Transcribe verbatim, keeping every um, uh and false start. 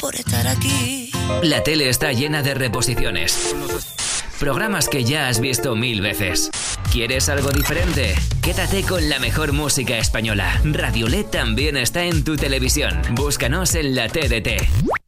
por estar aquí. La tele está llena de reposiciones. Programas que ya has visto mil veces. ¿Quieres algo diferente? Quédate con la mejor música española. Radio L E D también está en tu televisión. Búscanos en la T D T.